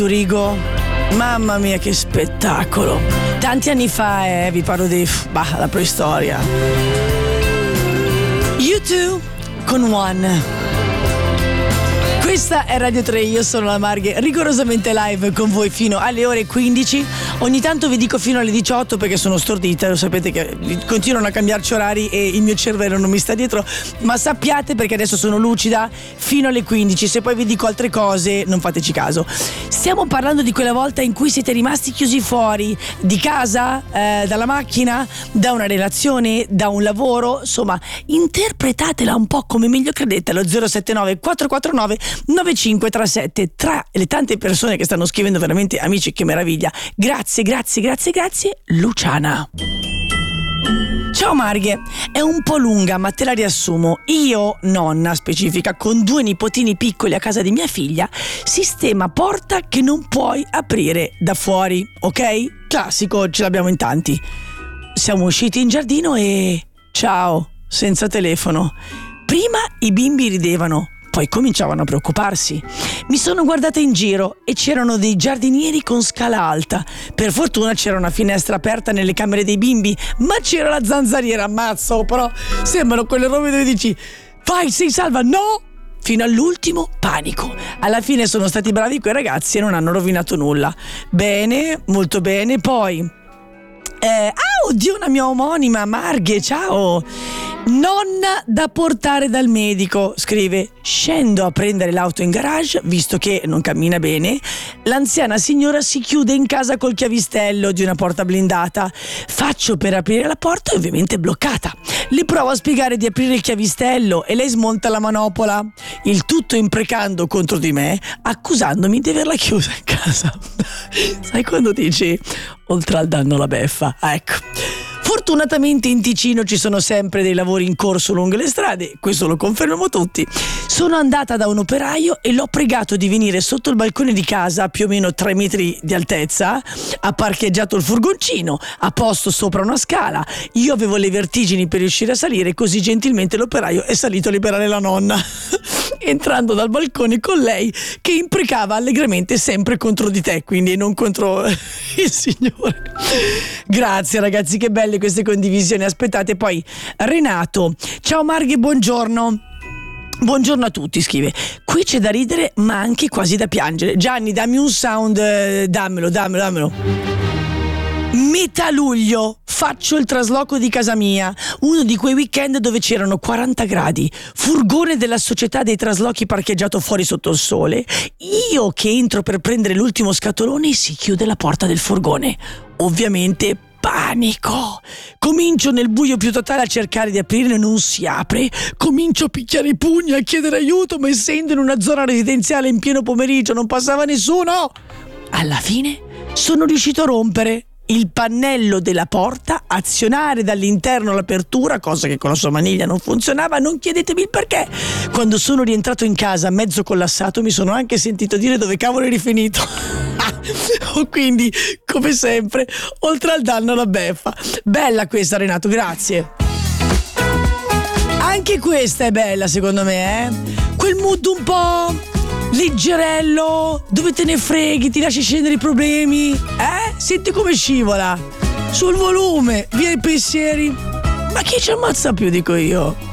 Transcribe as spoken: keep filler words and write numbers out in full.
Rigo, mamma mia che spettacolo. Tanti anni fa, eh, vi parlo di bah, la preistoria. U due con One. Questa è Radio tre, io sono la Marghe, rigorosamente live con voi fino alle ore quindici. Ogni tanto vi dico fino alle diciotto perché sono stordita, lo sapete che continuano a cambiarci orari e il mio cervello non mi sta dietro, ma sappiate, perché adesso sono lucida, fino alle quindici. Se poi vi dico altre cose non fateci caso. Stiamo parlando di quella volta in cui siete rimasti chiusi fuori di casa, eh, dalla macchina, da una relazione, da un lavoro, insomma interpretatela un po' come meglio credete allo zero sette nove quattro quattro nove nove cinque tre sette. Tra le tante persone che stanno scrivendo, veramente amici, che meraviglia, grazie grazie grazie grazie Luciana. Ciao Marghe, è un po' lunga ma te la riassumo. Io, nonna specifica, con due nipotini piccoli a casa di mia figlia, sistema porta che non puoi aprire da fuori, ok? Classico, ce l'abbiamo in tanti. Siamo usciti in giardino e ciao, senza telefono. Prima i bimbi ridevano, poi cominciavano a preoccuparsi. Mi sono guardata in giro e c'erano dei giardinieri con scala alta. Per fortuna c'era una finestra aperta nelle camere dei bimbi, ma c'era la zanzariera, ammazzo, però sembrano quelle robe dove dici vai, sei salva, no! Fino all'ultimo panico. Alla fine sono stati bravi quei ragazzi e non hanno rovinato nulla. Bene, molto bene. Poi eh, ah, oddio, una mia omonima, Marghe, ciao. Nonna da portare dal medico, scrive. Scendo a prendere l'auto in garage, visto che non cammina bene. L'anziana signora si chiude in casa col chiavistello di una porta blindata. Faccio per aprire la porta e ovviamente è bloccata. Le provo a spiegare di aprire il chiavistello e lei smonta la manopola. Il tutto imprecando contro di me, accusandomi di averla chiusa in casa. Sai quando dici oltre al danno la beffa? Ecco. Fortunatamente in Ticino ci sono sempre dei lavori in corso lungo le strade, questo lo confermiamo tutti. Sono andata da un operaio e l'ho pregato di venire sotto il balcone di casa, a più o meno tre metri di altezza. Ha parcheggiato il furgoncino, ha posto sopra una scala. Io avevo le vertigini per riuscire a salire, così gentilmente l'operaio è salito a liberare la nonna, entrando dal balcone con lei che imprecava allegramente sempre contro di te, quindi non contro il signore. Grazie ragazzi, che belle queste condivisioni. Aspettate, poi Renato, ciao Marghe, buongiorno. Buongiorno a tutti, scrive. Qui c'è da ridere ma anche quasi da piangere. Gianni, dammi un sound, eh, dammelo, dammelo, dammelo. Metà luglio faccio il trasloco di casa mia, uno di quei weekend dove c'erano quaranta gradi, furgone della società dei traslochi parcheggiato fuori sotto il sole. Io che entro per prendere l'ultimo scatolone e si chiude la porta del furgone. Ovviamente panico. Comincio nel buio più totale a cercare di aprire, non si apre. Comincio a picchiare i pugni, a chiedere aiuto, ma essendo in una zona residenziale in pieno pomeriggio non passava nessuno. Alla fine sono riuscito a rompere il pannello della porta, azionare dall'interno l'apertura, cosa che con la sua maniglia non funzionava. Non chiedetemi il perché. Quando sono rientrato in casa mezzo collassato mi sono anche sentito dire dove cavolo eri finito. Quindi, come sempre, oltre al danno la beffa. Bella questa, Renato, grazie. Anche questa è bella secondo me, eh? Quel mood un po' leggerello, dove te ne freghi, ti lasci scendere i problemi, eh? Senti come scivola sul volume, via i pensieri. Ma chi ci ammazza più, dico io?